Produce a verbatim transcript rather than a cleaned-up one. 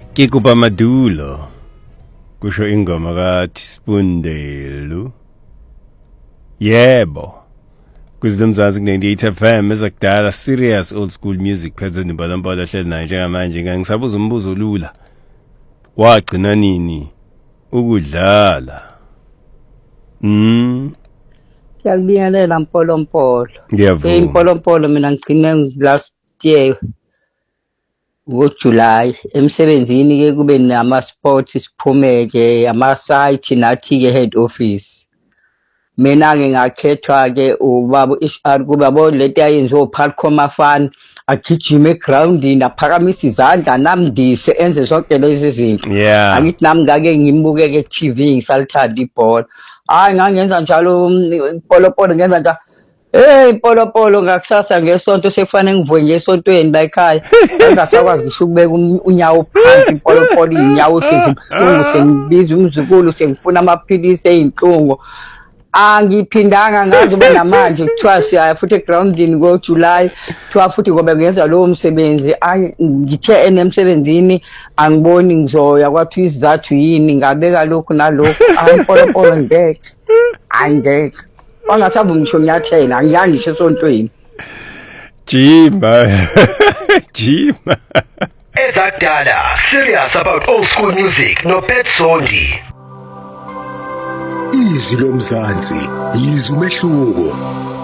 Kikupa Madulo kusho ingoma ka Tispundelu yebo kuzilomzazi ninety-eight F M ezakudala serious old school music present imbalampala hleli nayo njengamanje ngisabuza umbuzo lula wagcina nini ukudlala mm Ngiyakubingelela Mpolompolo. Ngiyavuma. Impolompolo mina ngicine last year ngoJuly emsebenzini ke kube nama sports siphume ke ama site nathi ke head office. Mina ke ngakhethwa ke ubaba H R kuba bo leti ayenziwa uParko Mafana agijima egroundini aphakamisa izandla namndise enze zonke lezi zinto. Yeah. Angithi nami ngake ngimbuke ke T V ngisalithanda ibhola. Hayi ngangenza njalo Mpolopolo ngenza njalo. Hey Mpolopolo ngakusasa ngesonto sekufanele ngivuke nje esontweni la ekhaya. Ngasakwazi ngisho ukubeka unyawo phansi Mpolopolo inyawo sengibiza umzukulu sengifuna amaphilisi ezinhlungu. Angiphindanga ngaze ube namanje kuthiwa siya futhi egroundini ngo July kuthiwa futhi ngoba ngenza lowo msebenzi ngithe enemsebenzini angiboni ngizoya kwathi isizathu yini ngabeka lokhu nalokhu Mpolopolo ngeke angeke wangasabu ngisho nyathela angiyangisho esontweni Jima Jima Ezakudala serious about old school music no Pet Sondi Izwi lomzansi izwi umehluko